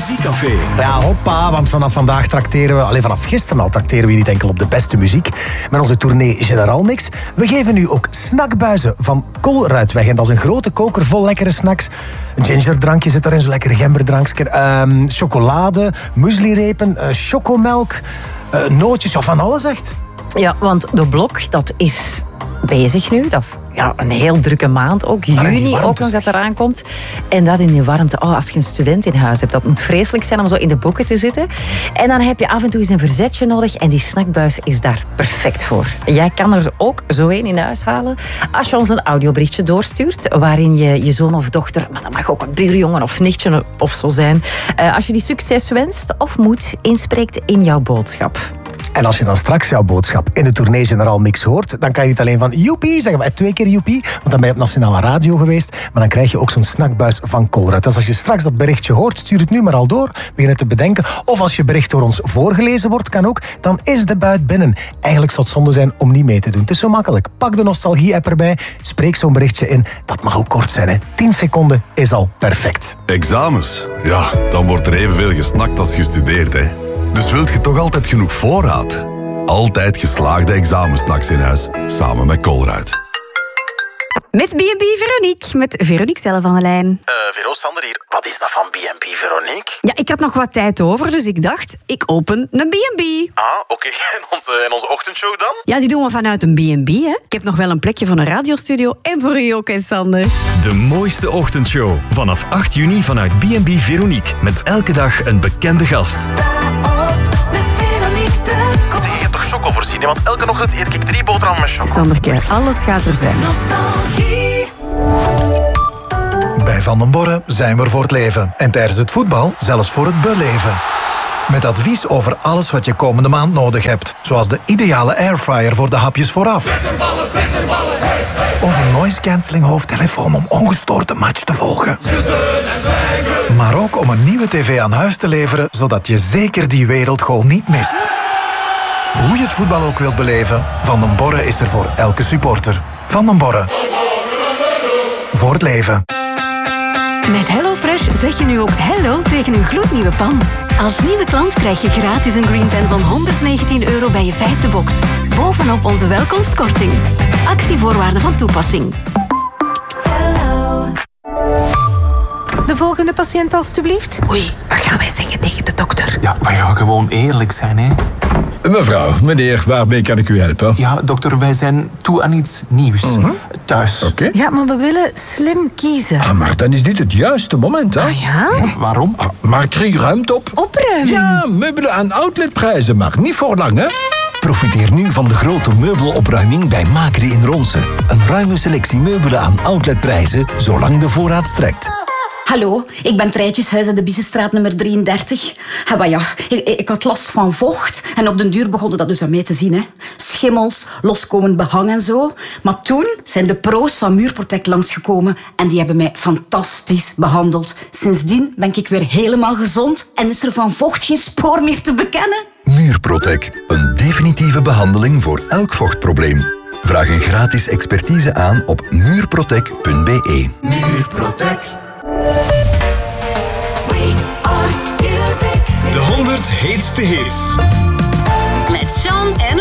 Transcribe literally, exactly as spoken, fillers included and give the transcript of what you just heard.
Muziekcafé. Ja, hoppa, want vanaf vandaag trakteren we, alleen vanaf gisteren al trakteren we niet enkel op de beste muziek met onze tournee General Mix. We geven nu ook snackbuizen van Colruyt weg. En dat is een grote koker vol lekkere snacks. Een gingerdrankje zit erin, zo'n lekkere gemberdrankje. Um, chocolade, mueslirepen, uh, chocomelk, uh, nootjes, of van alles echt. Ja, want de blok, dat is bezig nu. Dat is ja, een heel drukke maand ook. Juni ook nog dat eraan komt. En dat in die warmte. Oh, als je een student in huis hebt, dat moet vreselijk zijn om zo in de boeken te zitten. En dan heb je af en toe eens een verzetje nodig. En die snackbuis is daar perfect voor. Jij kan er ook zo een in huis halen. Als je ons een audioberichtje doorstuurt, waarin je je zoon of dochter, maar dat mag ook een buurjongen of nichtje of zo zijn, uh, als je die succes wenst of moed inspreekt in jouw boodschap. En als je dan straks jouw boodschap in de tournee General Mix hoort, dan kan je niet alleen van joepie zeggen, maar twee keer joepie, want dan ben je op Nationale Radio geweest, maar dan krijg je ook zo'n snackbuis van Colruyt. Dus als je straks dat berichtje hoort, stuur het nu maar al door, begin het te bedenken. Of als je bericht door ons voorgelezen wordt, kan ook, dan is de buit binnen. Eigenlijk zou het zonde zijn om niet mee te doen. Het is zo makkelijk. Pak de nostalgie-app erbij, spreek zo'n berichtje in. Dat mag ook kort zijn, hè. tien seconden is al perfect. Examens? Ja, dan wordt er evenveel gesnakt als gestudeerd, hè. Dus wilt je toch altijd genoeg voorraad? Altijd geslaagde examensnacks in huis, samen met Colruyt. Met B en B Veronique, met Veronique zelf aan de lijn. Uh, Vero, Sander hier. Wat is dat van B en B Veronique? Ja, ik had nog wat tijd over, dus ik dacht, ik open een B en B. Ah, oké. Okay. En, onze, en onze ochtendshow dan? Ja, die doen we vanuit een B en B, hè. Ik heb nog wel een plekje voor een radiostudio en voor u ook, hè, Sander. De mooiste ochtendshow. Vanaf acht juni vanuit B en B Veronique. Met elke dag een bekende gast. Zeg, je hebt toch choco voorzien, want elke ochtend eet ik drie boterhammen met choco. Sanderke, alles gaat er zijn. Nostalgie. Bij Van den Borre zijn we er voor het leven. En tijdens het voetbal zelfs voor het beleven. Met advies over alles wat je komende maand nodig hebt. Zoals de ideale airfryer voor de hapjes vooraf. Bitterballen, bitterballen, hey, hey. Of een noise-cancelling hoofdtelefoon om ongestoord de match te volgen. Maar ook om een nieuwe tv aan huis te leveren, zodat je zeker die wereldgoal niet mist. Hoe je het voetbal ook wilt beleven, Van den Borre is er voor elke supporter. Van den Borre. Voor het leven. Met HelloFresh zeg je nu ook hello tegen een gloednieuwe pan. Als nieuwe klant krijg je gratis een green pan van honderdnegentien euro bij je vijfde box. Bovenop onze welkomstkorting. Actievoorwaarden van toepassing. De volgende patiënt, alstublieft. Oei, wat gaan wij zeggen tegen de dokter? Ja, maar ja, gewoon eerlijk zijn, hè. Mevrouw, meneer, waarmee kan ik u helpen? Ja, dokter, wij zijn toe aan iets nieuws. Mm-hmm. Thuis. Oké. Okay. Ja, maar we willen slim kiezen. Ah, maar dan is dit het juiste moment, hè? Ah, ja? Ja, waarom? Ah, maak er ruimte op. Opruiming? Ja, meubelen aan outletprijzen, maar niet voor lang, hè? Profiteer nu van de grote meubelopruiming bij Makri in Ronse. Een ruime selectie meubelen aan outletprijzen, zolang de voorraad strekt. Hallo, ik ben Treitjeshuis in de Bissestraat nummer drieëndertig. En maar ja, ik, ik had last van vocht en op den duur begonnen dat dus aan mij te zien. Hè. Schimmels, loskomend behang en zo. Maar toen zijn de pro's van Muurprotect langsgekomen en die hebben mij fantastisch behandeld. Sindsdien ben ik weer helemaal gezond en is er van vocht geen spoor meer te bekennen. Muurprotect, een definitieve behandeling voor elk vochtprobleem. Vraag een gratis expertise aan op muurprotect punt b e. Muurprotect. De honderd heetste hits. Met Sean en